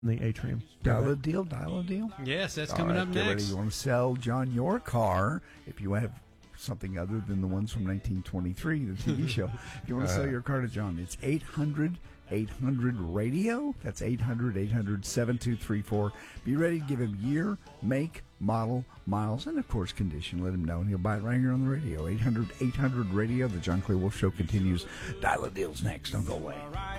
the Atrium. Dial a deal, dial a deal. Yes, that's coming up Get ready. next. You want to sell John your car if you have something other than the ones from 1923, the TV show. If you want to sell your car to John, it's 800-800-RADIO. That's 800-800-7234. Be ready to give him year, make, model, miles, and, of course, condition. Let him know, and he'll buy it right here on the radio. 800-800-RADIO. The John Clay Wolf Show continues. Dial a Deal's next. Don't go away.